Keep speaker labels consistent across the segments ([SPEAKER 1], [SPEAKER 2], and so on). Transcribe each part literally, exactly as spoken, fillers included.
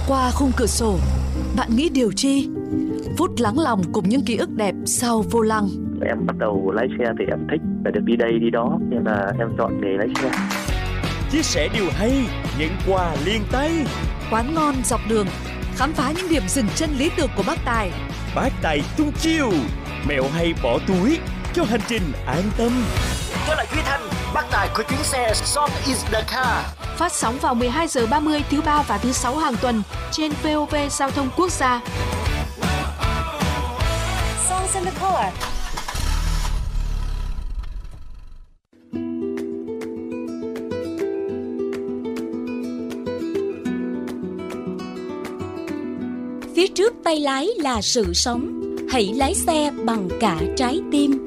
[SPEAKER 1] Qua khung cửa sổ, bạn nghĩ điều chi? Phút lắng lòng cùng những ký ức đẹp sau vô lăng.
[SPEAKER 2] Em bắt đầu lái xe thì em thích phải được đi đây đi đó, nên là em chọn nghề lái xe.
[SPEAKER 3] Chia sẻ điều hay, những quà liền tay.
[SPEAKER 1] Quán ngon dọc đường, khám phá những điểm dừng chân lý tưởng của bác Tài.
[SPEAKER 3] Bác Tài tung chiêu, mẹo hay bỏ túi cho hành trình an tâm.
[SPEAKER 4] Tôi là Duy Thanh, bác Tài của chuyến xe Song is the car.
[SPEAKER 5] Phát sóng vào mười hai giờ ba mươi thứ ba và thứ sáu hàng tuần trên vê o vê Giao thông Quốc gia.
[SPEAKER 6] Songs in the car. Phía trước tay lái là sự sống. Hãy lái xe bằng cả trái tim.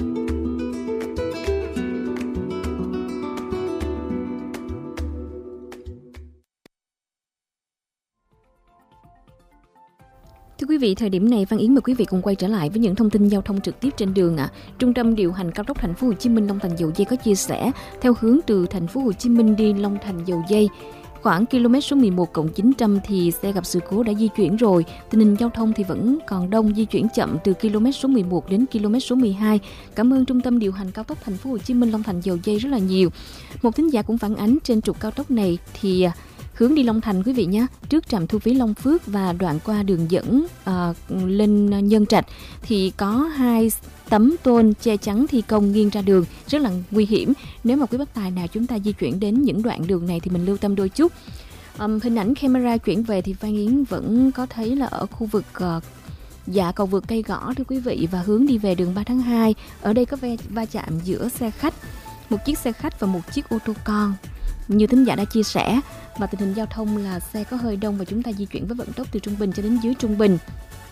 [SPEAKER 7] Thưa quý vị, thời điểm này Văn Yến mời quý vị cùng quay trở lại với những thông tin giao thông trực tiếp trên đường ạ. À. Trung tâm điều hành cao tốc Thành phố Hồ Chí Minh Long Thành Dầu Giây có chia sẻ theo hướng từ Thành phố Hồ Chí Minh đi Long Thành Dầu Giây. Khoảng km số mười một cộng chín trăm thì xe gặp sự cố đã di chuyển rồi. Tình hình giao thông thì vẫn còn đông, di chuyển chậm từ km số mười một đến km số mười hai. Cảm ơn Trung tâm điều hành cao tốc Thành phố Hồ Chí Minh Long Thành Dầu Giây rất là nhiều. Một thính giả cũng phản ánh trên trục cao tốc này thì hướng đi Long Thành quý vị nhé, trước trạm thu phí Long Phước và đoạn qua đường dẫn uh, lên Nhân Trạch thì có hai tấm tôn che chắn thi công nghiêng ra đường, rất là nguy hiểm. Nếu mà quý bác tài nào chúng ta di chuyển đến những đoạn đường này thì mình lưu tâm đôi chút. Um, hình ảnh camera chuyển về thì Phan Yến vẫn có thấy là ở khu vực uh, dạ cầu vượt Cây Gõ thưa quý vị, và hướng đi về đường ba tháng hai. Ở đây có va, va chạm giữa xe khách, một chiếc xe khách và một chiếc ô tô con. Như thính giả đã chia sẻ, và tình hình giao thông là xe có hơi đông và chúng ta di chuyển với vận tốc từ trung bình cho đến dưới trung bình.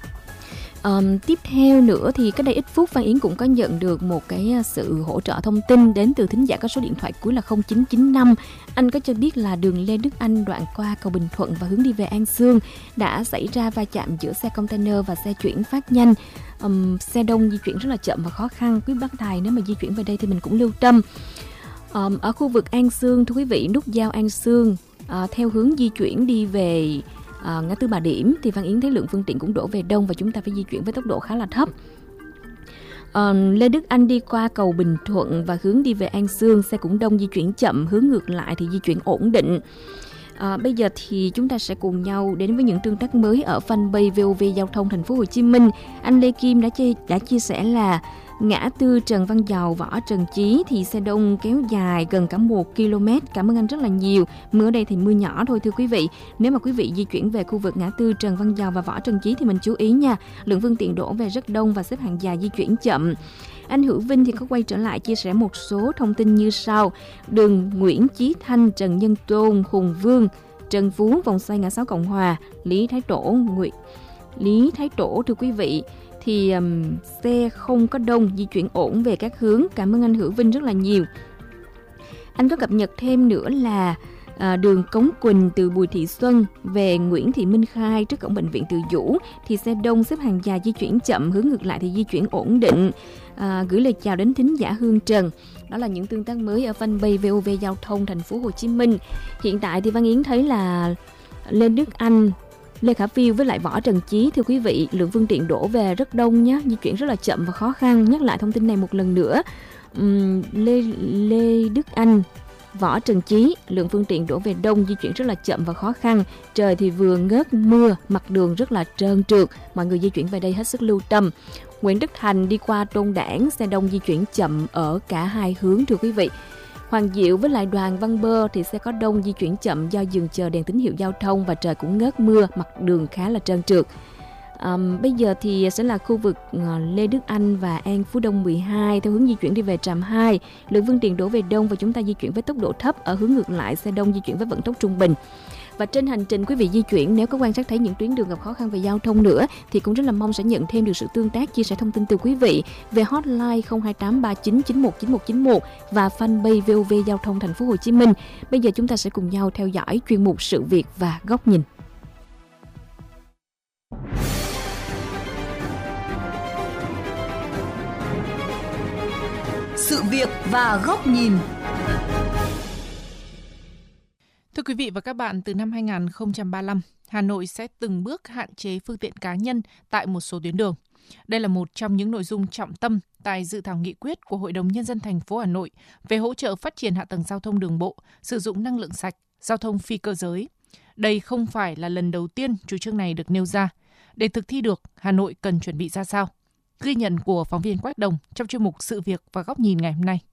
[SPEAKER 7] Um, tiếp theo nữa thì cách đây ít phút Phan Yến cũng có nhận được một cái sự hỗ trợ thông tin đến từ thính giả có số điện thoại cuối là không chín chín năm. Anh có cho biết là đường Lê Đức Anh đoạn qua cầu Bình Thuận và hướng đi về An Xương đã xảy ra va chạm giữa xe container và xe chuyển phát nhanh. Um, xe đông di chuyển rất là chậm và khó khăn. Quý bác tài nếu mà di chuyển về đây thì mình cũng lưu tâm. Um, ở khu vực An Xương thưa quý vị, nút giao An Xương uh, theo hướng di chuyển đi về uh, ngã tư Bà Điểm thì Văn Yến thấy lượng phương tiện cũng đổ về đông và chúng ta phải di chuyển với tốc độ khá là thấp. Uh, Lê Đức Anh đi qua cầu Bình Thuận và hướng đi về An Xương xe cũng đông, di chuyển chậm, hướng ngược lại thì di chuyển ổn định. À, bây giờ thì chúng ta sẽ cùng nhau đến với những tương tác mới ở fanpage vê o vê Giao thông Thành phố Hồ Chí Minh. Anh Lê Kim đã chia, đã chia sẻ là ngã tư Trần Văn Dầu, Võ Trần Chí thì xe đông kéo dài gần cả một ki lô mét. Cảm ơn anh rất là nhiều. Mưa ở đây thì mưa nhỏ thôi thưa quý vị. Nếu mà quý vị di chuyển về khu vực ngã tư Trần Văn Dầu và Võ Trần Chí thì mình chú ý nha. Lượng phương tiện đổ về rất đông và xếp hàng dài, di chuyển chậm. Anh Hữu Vinh thì có quay trở lại chia sẻ một số thông tin như sau. Đường Nguyễn Chí Thanh, Trần Nhân Tôn, Hùng Vương, Trần Phú, vòng xoay ngã sáu Cộng Hòa, Lý Thái Tổ, Nguyễn Lý Thái Tổ thưa quý vị thì um, xe không có đông, di chuyển ổn về các hướng. Cảm ơn anh Hữu Vinh rất là nhiều. Anh có cập nhật thêm nữa là à, đường Cống Quỳnh từ Bùi Thị Xuân về Nguyễn Thị Minh Khai trước cổng bệnh viện Từ Dũ thì xe đông, xếp hàng dài, di chuyển chậm, hướng ngược lại thì di chuyển ổn định. À, gửi lời chào đến thính giả Hương Trần. Đó là những tương tác mới ở fanpage vê o vê Giao thông Thành phố Hồ Chí Minh. Hiện tại thì Văn Yến thấy là Lê Đức Anh, Lê Khả Phiêu với lại Võ Trần Chí thưa quý vị, lượng phương tiện đổ về rất đông nhé, di chuyển rất là chậm và khó khăn. Nhắc lại thông tin này một lần nữa. Uhm, Lê Lê Đức Anh, Võ Trần Chí, lượng phương tiện đổ về đông, di chuyển rất là chậm và khó khăn. Trời thì vừa ngớt mưa, mặt đường rất là trơn trượt, mọi người di chuyển về đây hết sức lưu tâm. Nguyễn Đức Thành đi qua Tôn Đản, xe đông di chuyển chậm ở cả hai hướng thưa quý vị. Hoàng Diệu với lại Đoàn Văn Bơ thì xe có đông, di chuyển chậm do dừng chờ đèn tín hiệu giao thông và trời cũng ngớt mưa, mặt đường khá là trơn trượt. Um, bây giờ thì sẽ là khu vực uh, Lê Đức Anh và An Phú Đông mười hai theo hướng di chuyển đi về Tràm hai. Lượng phương tiện đổ về đông và chúng ta di chuyển với tốc độ thấp. Ở hướng ngược lại xe đông di chuyển với vận tốc trung bình. Và trên hành trình quý vị di chuyển, nếu có quan sát thấy những tuyến đường gặp khó khăn về giao thông nữa thì cũng rất là mong sẽ nhận thêm được sự tương tác, chia sẻ thông tin từ quý vị về hotline không hai tám ba chín chín một chín một chín một và fanpage vê o vê Giao thông Thành phố Hồ Chí Minh. Bây giờ chúng ta sẽ cùng nhau theo dõi chuyên mục Sự việc và Góc nhìn.
[SPEAKER 1] Sự việc và góc nhìn.
[SPEAKER 8] Thưa quý vị và các bạn, từ năm hai không ba lăm, Hà Nội sẽ từng bước hạn chế phương tiện cá nhân tại một số tuyến đường. Đây là một trong những nội dung trọng tâm tại dự thảo nghị quyết của Hội đồng Nhân dân thành phố Hà Nội về hỗ trợ phát triển hạ tầng giao thông đường bộ, sử dụng năng lượng sạch, giao thông phi cơ giới. Đây không phải là lần đầu tiên chủ trương này được nêu ra. Để thực thi được, Hà Nội cần chuẩn bị ra sao? Ghi nhận của phóng viên Quách Đồng trong chuyên mục Sự việc và góc nhìn ngày hôm nay.